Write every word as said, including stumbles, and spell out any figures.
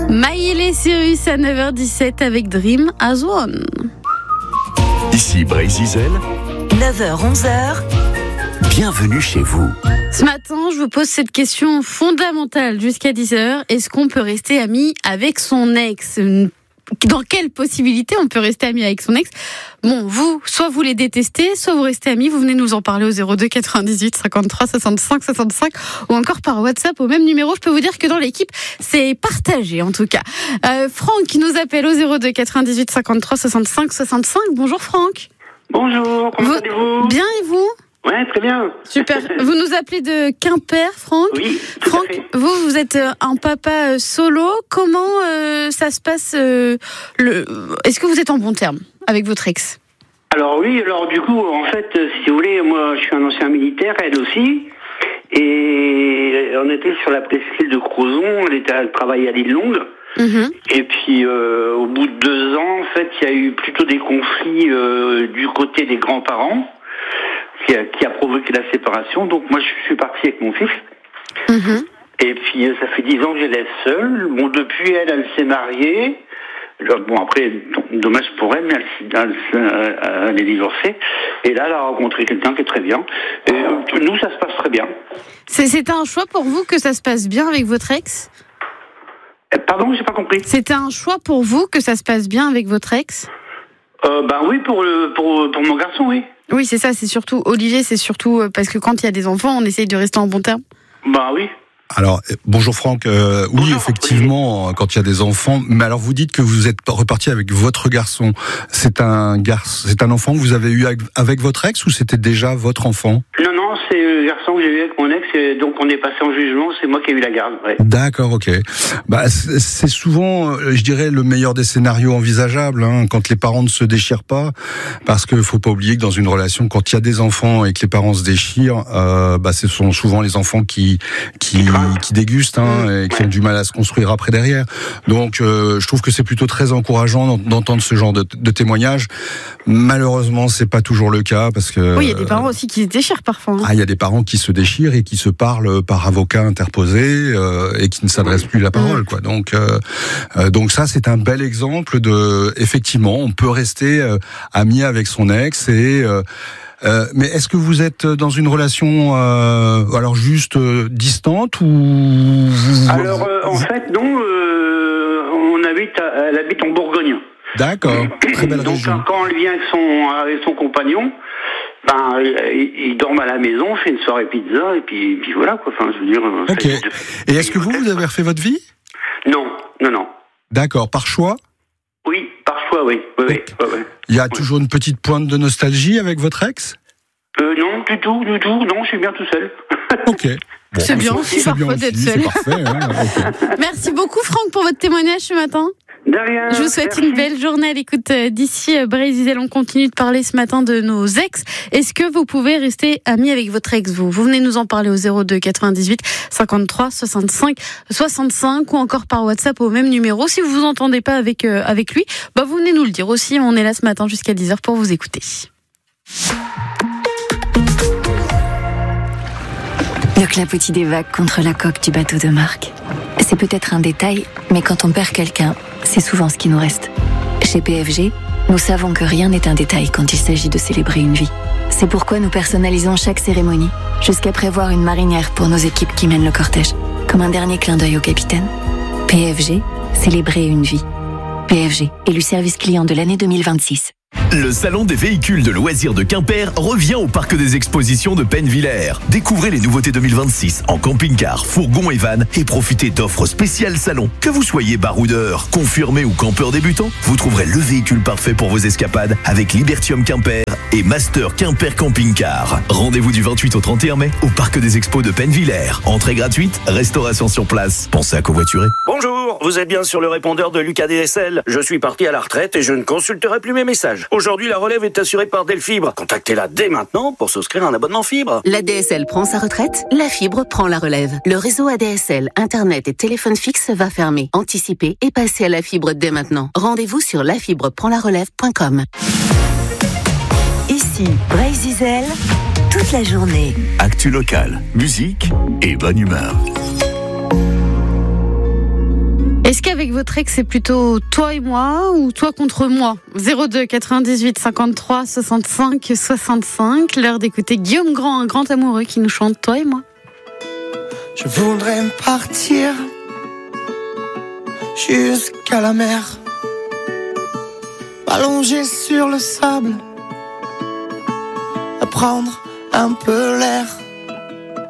Miley Cyrus à neuf heures dix-sept avec Dream as One. Ici Bray-Zizel, neuf heures onze heures. Bienvenue chez vous. Ce matin, je vous pose cette question fondamentale jusqu'à dix heures. Est-ce qu'on peut rester ami avec son ex ? Dans quelle possibilité on peut rester ami avec son ex ? Bon, vous, soit vous les détestez, soit vous restez amis. Vous venez nous en parler au zéro deux quatre-vingt-dix-huit cinquante-trois soixante-cinq soixante-cinq ou encore par WhatsApp au même numéro. Je peux vous dire que dans l'équipe, c'est partagé en tout cas. Euh, Franck qui nous appelle au zéro deux quatre-vingt-dix-huit cinquante-trois soixante-cinq soixante-cinq. Bonjour Franck. Bonjour, comment vous, allez-vous ? Bien et vous ? Ouais, très bien. Super. Vous nous appelez de Quimper, Franck ? Oui, tout Franck, à fait. vous, vous êtes un papa solo. Comment euh, ça se passe euh, le... Est-ce que vous êtes en bon terme avec votre ex ? Alors oui, alors du coup, en fait, si vous voulez, moi je suis un ancien militaire, elle aussi. Et on était sur la presqu'île de Crozon, elle était à travailler à l'île Longue. Mm-hmm. Et puis euh, au bout de deux ans, en fait, il y a eu plutôt des conflits euh, du côté des grands-parents. Qui a, qui a provoqué la séparation. Donc moi je suis parti avec mon fils. Mm-hmm. Et puis ça fait dix ans que je laisse seule. Bon, depuis elle, elle s'est mariée. Bon, après, dommage pour elle, mais elle, elle, elle, elle est divorcée. Et là, elle a rencontré quelqu'un qui est très bien. Et euh, nous, ça se passe très bien. C'est, c'était un choix pour vous que ça se passe bien avec votre ex ? Pardon, j'ai pas compris. C'était un choix pour vous que ça se passe bien avec votre ex ? euh, Ben oui, pour, le, pour, pour mon garçon, oui. Oui, c'est ça, c'est surtout, Olivier, c'est surtout parce que quand il y a des enfants, on essaye de rester en bon terme. Ben oui. Alors, bonjour Franck, euh, oui, Bonjour, effectivement, quand il y a des enfants, mais alors vous dites que vous êtes reparti avec votre garçon. C'est un garçon, c'est un enfant que vous avez eu avec, avec votre ex ou c'était déjà votre enfant ? Non, non, c'est le garçon que j'ai eu avec mon ex, et donc on est passé en jugement, c'est moi qui ai eu la garde. Ouais. D'accord, ok. Bah, c'est souvent, je dirais, le meilleur des scénarios envisageables, hein, quand les parents ne se déchirent pas, parce que faut pas oublier que dans une relation, quand il y a des enfants et que les parents se déchirent, euh, bah, ce sont souvent les enfants qui qui qui dégustent hein, et qui ont du mal à se construire après derrière. Donc, euh, je trouve que c'est plutôt très encourageant d'entendre ce genre de, de témoignages. Malheureusement, c'est pas toujours le cas parce que oui, il y a des parents aussi qui se déchirent parfois. Hein. Ah, il y a des parents qui se déchirent et qui se parlent par avocat interposé euh, et qui ne s'adressent plus la parole, quoi. Donc, euh, euh, donc ça, c'est un bel exemple de, effectivement, on peut rester euh, ami avec son ex et. Euh, Euh, mais est-ce que vous êtes dans une relation euh, alors juste euh, distante ou Alors euh, en fait non, euh, on habite, à, elle habite en Bourgogne. D'accord, très belle Donc région. quand elle vient avec son avec son compagnon, ben ils, ils dorment à la maison, on fait une soirée pizza et puis, et puis voilà quoi. Enfin je veux dire. Ok. Ça, et est-ce que vous vous avez refait votre vie ? Non, non, non. D'accord, par choix ? Oui, par choix, oui, oui, oui. oui, oui. Il y a toujours une petite pointe de nostalgie avec votre ex ? Euh, non, du tout, du tout. Non, je suis bien tout seul. Ok. Bon, c'est bien aussi c'est bien parfois d'être aussi, seul. C'est parfait. Hein, okay. Merci beaucoup Franck pour votre témoignage ce matin. De rien. Je vous souhaite merci. une belle journée à l'écoute d'ici Bray-Zizel. On continue de parler ce matin de nos ex. Est-ce que vous pouvez rester amis avec votre ex, vous ? Vous venez nous en parler au zéro deux quatre-vingt-dix-huit cinquante-trois soixante-cinq soixante-cinq ou encore par WhatsApp au même numéro. Si vous vous entendez pas avec, euh, avec lui, bah vous venez nous le dire aussi. On est là ce matin jusqu'à dix heures pour vous écouter. Le clapotis des vagues contre la coque du bateau de Marc. C'est peut-être un détail, mais quand on perd quelqu'un, c'est souvent ce qui nous reste. Chez P F G, nous savons que rien n'est un détail quand il s'agit de célébrer une vie. C'est pourquoi nous personnalisons chaque cérémonie, jusqu'à prévoir une marinière pour nos équipes qui mènent le cortège, comme un dernier clin d'œil au capitaine. P F G, célébrer une vie. P F G, élu service client de l'année deux mille vingt-six. Le salon des véhicules de loisirs de Quimper revient au parc des expositions de Pennevillers. Découvrez les nouveautés deux mille vingt-six en camping-car, fourgon et van et profitez d'offres spéciales salon. Que vous soyez baroudeur, confirmé ou campeur débutant, vous trouverez le véhicule parfait pour vos escapades avec Libertium Quimper et Master Quimper Camping Car. Rendez-vous du vingt-huit au trente et un mai au parc des expos de Pennevillers. Entrée gratuite, restauration sur place. Pensez à covoiturer. Bonjour, vous êtes bien sur le répondeur de Lucas D S L. Je suis parti à la retraite et je ne consulterai plus mes messages. Aujourd'hui, la relève est assurée par Delfibre. Contactez-la dès maintenant pour souscrire un abonnement fibre. La D S L prend sa retraite, la fibre prend la relève. Le réseau A D S L, Internet et téléphone fixe va fermer. Anticipez et passez à la fibre dès maintenant. Rendez-vous sur la fibre prend la relève point com. Ici Bray-Zizel, toute la journée. Actu locale, musique et bonne humeur. Est-ce qu'avec votre ex, c'est plutôt toi et moi ou toi contre moi? zéro deux quatre-vingt-dix-huit cinquante-trois soixante-cinq soixante-cinq. L'heure d'écouter Guillaume Grand, un grand amoureux qui nous chante Toi et moi. Je voudrais partir jusqu'à la mer, m'allonger sur le sable, à prendre un peu l'air.